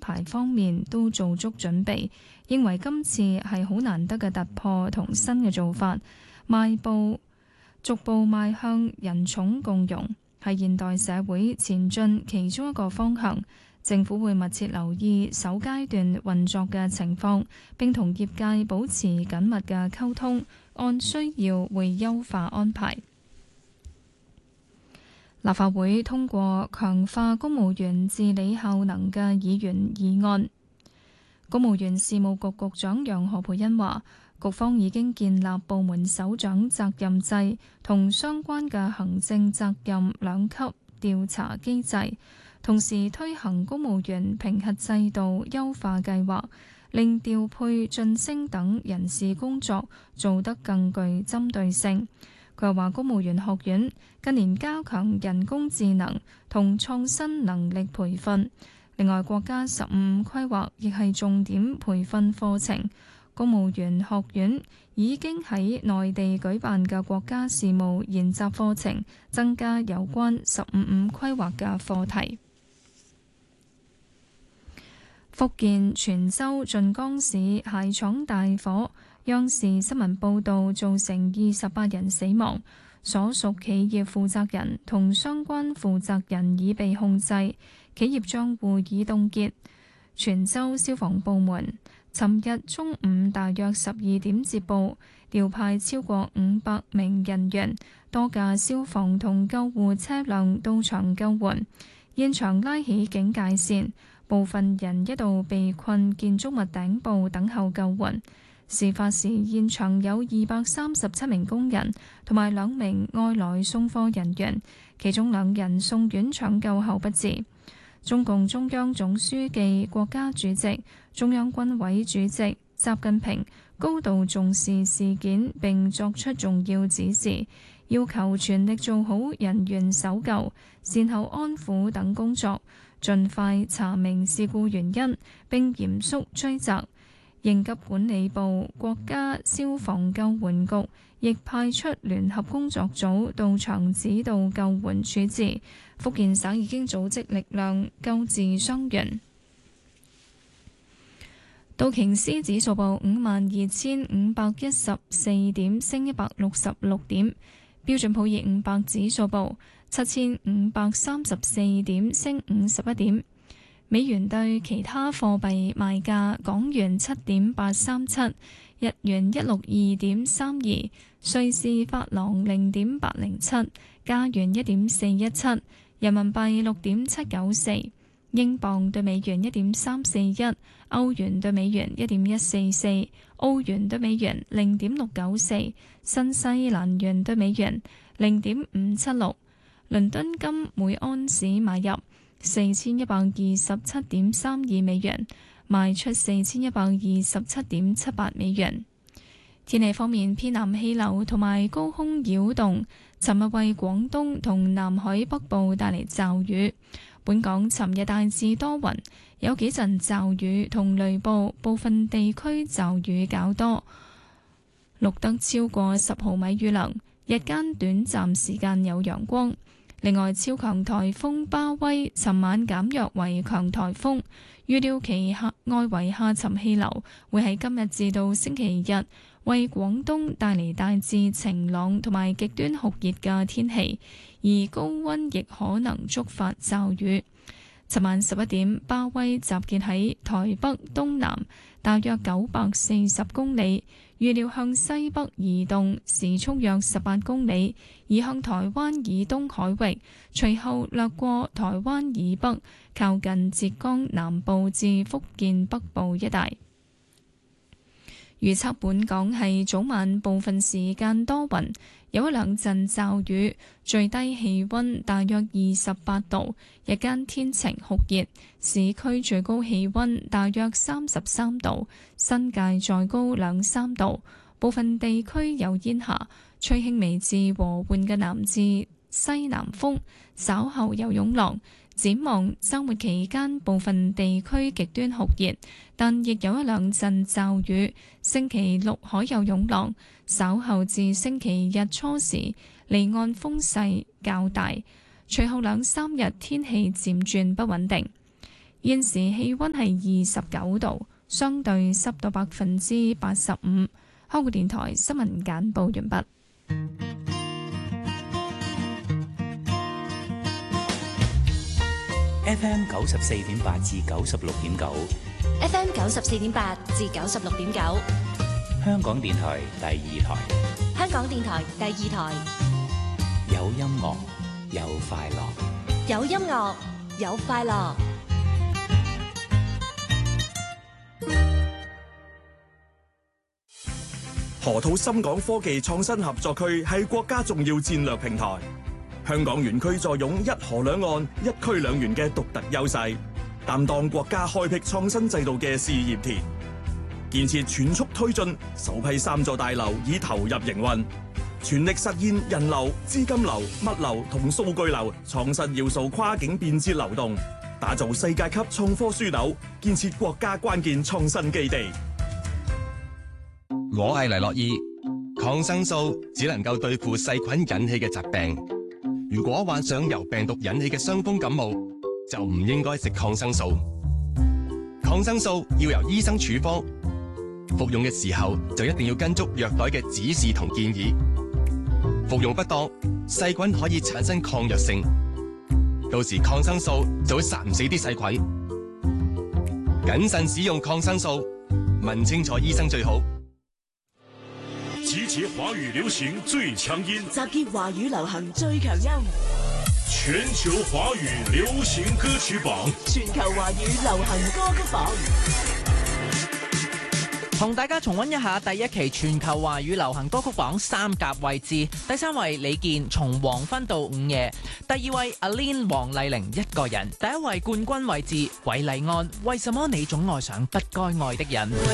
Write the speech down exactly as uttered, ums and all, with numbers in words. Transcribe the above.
排方面都做足準備，認為今次係好難得嘅突破同新嘅做法，邁步逐步邁向人寵共融，係現代社會前進其中一個方向。政府會密切留意首階段運作嘅情況，並同業界保持緊密嘅溝通，按需要會優化安排。立法會通過強化公務員治理效能嘅議員議案。公務員事務局局長楊何蓓茵話，局方已經建立部門首長責任制同相關嘅行政責任兩級調查機制，同時推行公務員評核制度優化計劃，令調配晉升等人事工作做得更具針對性。佢又話，公務員學院近年加強人工智能同創新能力培訓，另外國家十五五規劃亦係重點培訓課程。公務員學院已經喺內地舉辦嘅國家事務研習課程，增加有關十五五規劃嘅課題。福建泉州晉江市鞋廠大火，央視新聞報導造成二十八人死亡，所屬企業負責人同相關負責人已被控制，企業賬戶已凍結。泉州消防部門尋日中午大約十二點接報，調派超過五百名人員、多架消防同救護車輛到場救援，現場拉起警戒線，部分人一度被困建築物頂部等候救援。事發時現場有二百三十七名工人同埋兩名外來送貨人員，其中兩人送院搶救後不治。中共中央總書記、國家主席、中央軍委主席習近平高度重視事件，並作出重要指示，要求全力做好人員搜救、善後安撫等工作，盡快查明事故原因，並嚴肅追責。應急管理部、國家消防救援局亦派出聯合工作組到場指導救援處置。福建省已經組織力量救治傷員。道瓊斯指數報五萬二千五百一十四點，升一百六十六點。標準普爾五百指數報七千五百三十四點，升五十一點。美元對其他貨幣賣價：港元七點八三七，日元一六二點三二，瑞士法郎零點八零七，加元一點四一七，人民幣六點七九四，英鎊對美元一點三四一，歐元對美元一點一四四，澳元對美元零點六九四，新西蘭元對美元零點五七六。倫敦金每安士買入四千一百二十七點三二美元，賣出四千一百二十七點七八美元。天氣方面，偏南氣流同埋高空擾動，尋日為廣東同南海北部帶嚟驟雨。本港尋日大致多雲，有幾陣驟雨同雷暴，部分地區驟雨較多，錄得超過十毫米雨量。日間短暫時間有陽光。另外，超強颱風巴威尋晚減弱為強颱風，預料其下外圍下沉氣流會喺今日至到星期日為廣東帶嚟大致晴朗同埋極端酷熱嘅天氣，而高溫亦可能觸發驟雨。尋晚十一點，巴威集結喺台北東南大約九百四十公里，預料向西北移動，時速約十八公里，移向台灣以東海域，隨後掠過台灣以北，靠近浙江南部至福建北部一帶。預測本港係早晚部分時間多雲，有一兩陣驟雨，最低氣溫大約二十八度，日間天晴酷熱，市區最高氣溫大約三十三度，新界再高兩三度，部分地區有煙霞，吹輕微至和緩嘅南至西南風，稍後有湧浪。展望週末期間，部分地區極端酷熱，但亦有一兩陣驟雨。星期六海有湧浪，稍後至星期日初時離岸風勢較大。隨後兩三日天氣漸轉不穩定。 現時氣溫係二十九度，相對濕度百分之八十五。香港電台新聞簡報完畢。 F M 九十四點八至九十六點九 ，F M 九十四點八至九十六點九， 香港電台第二台， 香港電台第二台， 有音樂，有快樂， 有音樂，有快樂。 河套深港科技創新合作區係國家重要戰略平台。香港園區坐擁一河兩岸、一區兩園嘅獨特優勢，擔當國家開闢創新制度嘅試驗田。建設全速推進，首批三座大樓已投入營運，全力實現人流、資金流、物流同數據流創新要素跨境便捷流動，打造世界級創科樞紐，建設國家關鍵創新基地。 我係黎諾懿，抗生素只能夠對付細菌引起嘅疾病。如果患上由病毒引起嘅傷風感冒，就唔應該食抗生素。抗生素要由醫生處方，服用嘅時候就一定要跟足藥袋嘅指示同建議。服用不當，細菌可以產生抗藥性，到時抗生素就會殺唔死啲細菌。謹慎使用抗生素，問清楚醫生最好。 集結華語流行最強音， 集結華語流行最強音， 全球華語流行歌曲榜， 全球華語流行歌曲榜。 同大家重溫一下第一期全球華語流行歌曲榜三甲位置，第三位李健從黃昏到午夜，第二位阿 Lin 黃麗玲一個人，第一位冠軍位置韋禮安為什麼你總愛上不該愛的人。